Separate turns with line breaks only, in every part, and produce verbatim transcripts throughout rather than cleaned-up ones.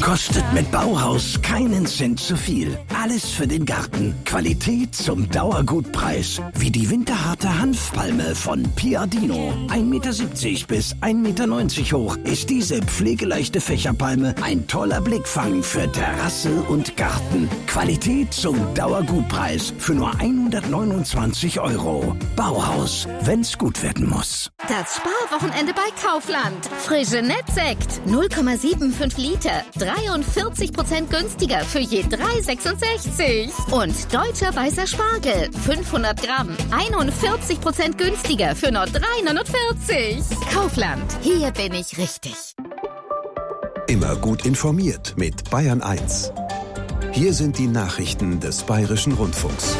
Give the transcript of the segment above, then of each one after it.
Kostet mit Bauhaus keinen Cent zu viel. Alles für den Garten. Qualität zum Dauergutpreis. Wie die winterharte Hanfpalme von Piadino. ein Meter siebzig bis ein Meter neunzig hoch ist diese pflegeleichte Fächerpalme ein toller Blickfang für Terrasse und Garten. Qualität zum Dauergutpreis für nur hundertneunundzwanzig Euro. Bauhaus, wenn's gut werden muss.
Das Sparwochenende bei Kaufland. Frische Nettsekt. null Komma fünfundsiebzig Liter. dreiundvierzig Prozent günstiger für je drei Komma sechsundsechzig. Und deutscher weißer Spargel. fünfhundert Gramm. einundvierzig Prozent günstiger für nur drei Komma neunundvierzig. Kaufland. Hier bin ich richtig.
Immer gut informiert mit Bayern eins. Hier sind die Nachrichten des Bayerischen Rundfunks.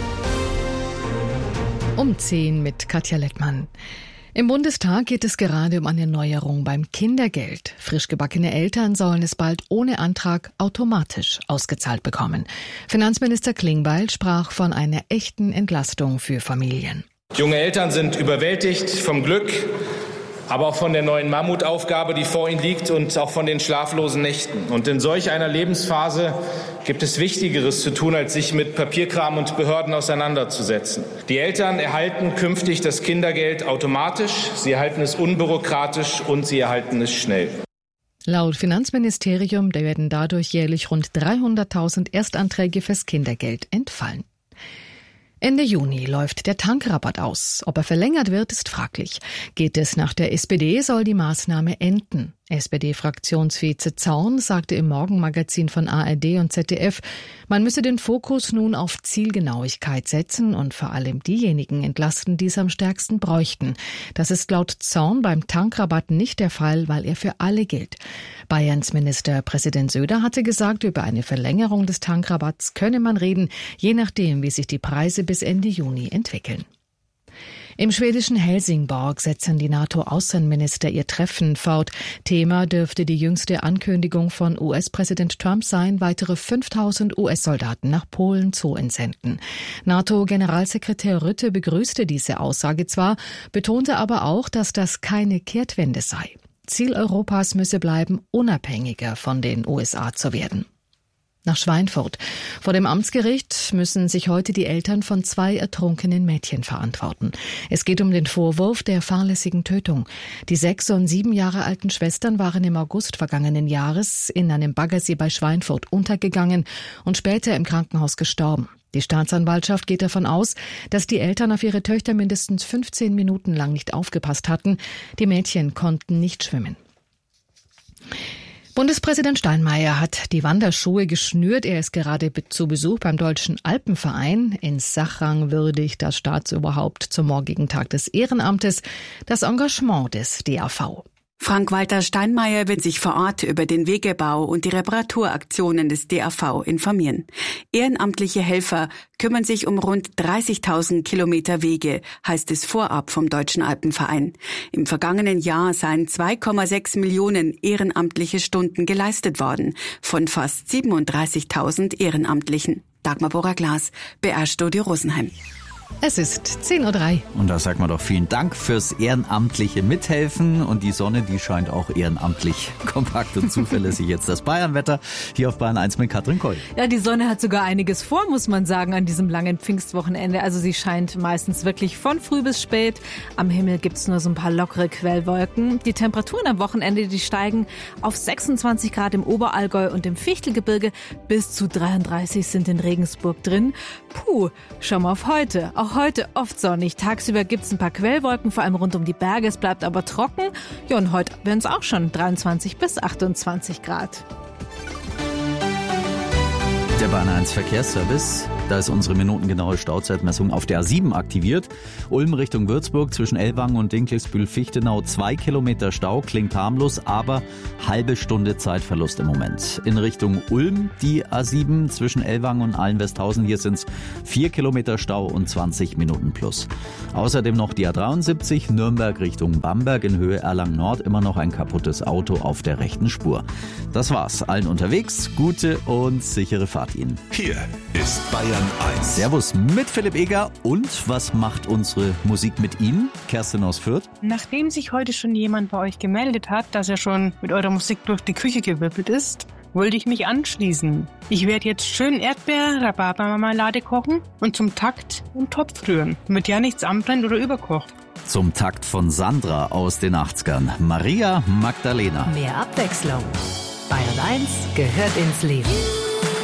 Um zehn mit Katja Lettmann. Im Bundestag geht es gerade um eine Neuerung beim Kindergeld. Frisch gebackene Eltern sollen es bald ohne Antrag automatisch ausgezahlt bekommen. Finanzminister Klingbeil sprach von einer echten Entlastung für Familien.
Junge Eltern sind überwältigt vom Glück, aber auch von der neuen Mammutaufgabe, die vor ihnen liegt, und auch von den schlaflosen Nächten. Und in solch einer Lebensphase gibt es Wichtigeres zu tun, als sich mit Papierkram und Behörden auseinanderzusetzen. Die Eltern erhalten künftig das Kindergeld automatisch, sie erhalten es unbürokratisch und sie erhalten es schnell.
Laut Finanzministerium werden dadurch jährlich rund dreihunderttausend Erstanträge fürs Kindergeld entfallen. Ende Juni läuft der Tankrabatt aus. Ob er verlängert wird, ist fraglich. Geht es nach der S P D, soll die Maßnahme enden. S P D-Fraktionsvize Zorn sagte im Morgenmagazin von A R D und Z D F, man müsse den Fokus nun auf Zielgenauigkeit setzen und vor allem diejenigen entlasten, die es am stärksten bräuchten. Das ist laut Zorn beim Tankrabatt nicht der Fall, weil er für alle gilt. Bayerns Ministerpräsident Söder hatte gesagt, über eine Verlängerung des Tankrabatts könne man reden, je nachdem, wie sich die Preise bis Ende Juni entwickeln. Im schwedischen Helsingborg setzen die NATO-Außenminister ihr Treffen fort. Thema dürfte die jüngste Ankündigung von U S-Präsident Trump sein, weitere fünftausend U S-Soldaten nach Polen zu entsenden. NATO-Generalsekretär Rutte begrüßte diese Aussage zwar, betonte aber auch, dass das keine Kehrtwende sei. Ziel Europas müsse bleiben, unabhängiger von den U S A zu werden. Nach Schweinfurt. Vor dem Amtsgericht müssen sich heute die Eltern von zwei ertrunkenen Mädchen verantworten. Es geht um den Vorwurf der fahrlässigen Tötung. Die sechs und sieben Jahre alten Schwestern waren im August vergangenen Jahres in einem Baggersee bei Schweinfurt untergegangen und später im Krankenhaus gestorben. Die Staatsanwaltschaft geht davon aus, dass die Eltern auf ihre Töchter mindestens fünfzehn Minuten lang nicht aufgepasst hatten. Die Mädchen konnten nicht schwimmen. Bundespräsident Steinmeier hat die Wanderschuhe geschnürt. Er ist gerade zu Besuch beim Deutschen Alpenverein. In Sachrang würdigt das Staatsoberhaupt zum morgigen Tag des Ehrenamtes das Engagement des D A V.
Frank-Walter Steinmeier wird sich vor Ort über den Wegebau und die Reparaturaktionen des D A V informieren. Ehrenamtliche Helfer kümmern sich um rund dreißigtausend Kilometer Wege, heißt es vorab vom Deutschen Alpenverein. Im vergangenen Jahr seien zwei Komma sechs Millionen ehrenamtliche Stunden geleistet worden, von fast siebenunddreißigtausend Ehrenamtlichen. Dagmar Borrer-Glas, B R-Studio Rosenheim.
Es ist zehn Uhr drei.
Und da sagt man doch vielen Dank fürs ehrenamtliche Mithelfen. Und die Sonne, die scheint auch ehrenamtlich kompakt und zuverlässig. Jetzt das Bayernwetter hier auf Bayern eins mit Katrin Koll.
Ja, die Sonne hat sogar einiges vor, muss man sagen, an diesem langen Pfingstwochenende. Also sie scheint meistens wirklich von früh bis spät. Am Himmel gibt's nur so ein paar lockere Quellwolken. Die Temperaturen am Wochenende, die steigen auf sechsundzwanzig Grad im Oberallgäu und im Fichtelgebirge. Bis zu dreiunddreißig sind in Regensburg drin. Puh, schau mal auf heute. Auch heute oft sonnig. Tagsüber gibt's ein paar Quellwolken, vor allem rund um die Berge. Es bleibt aber trocken. Ja, und heute werden es auch schon dreiundzwanzig bis achtundzwanzig Grad.
Der Bayern eins Verkehrsservice. Da ist unsere minutengenaue Stauzeitmessung auf der A sieben aktiviert. Ulm Richtung Würzburg zwischen Ellwangen und Dinkelsbühl-Fichtenau. Zwei Kilometer Stau, klingt harmlos, aber halbe Stunde Zeitverlust im Moment. In Richtung Ulm die A sieben zwischen Ellwangen und Ahlen-Westhausen. Hier sind es vier Kilometer Stau und zwanzig Minuten plus. Außerdem noch die A dreiundsiebzig Nürnberg Richtung Bamberg in Höhe Erlangen-Nord. Immer noch ein kaputtes Auto auf der rechten Spur. Das war's. Allen unterwegs. Gute und sichere Fahrt Ihnen.
Hier ist Bayern eins.
Servus mit Philipp Eger. Und was macht unsere Musik mit Ihnen? Kerstin aus Fürth.
Nachdem sich heute schon jemand bei euch gemeldet hat, dass er schon mit eurer Musik durch die Küche gewirbelt ist, wollte ich mich anschließen. Ich werde jetzt schön Erdbeer-Rhabarbermarmelade kochen und zum Takt einen Topf rühren, damit ja nichts anbrennt oder überkocht.
Zum Takt von Sandra aus den achtzigern. Maria Magdalena.
Mehr Abwechslung. Bayern eins gehört ins Leben.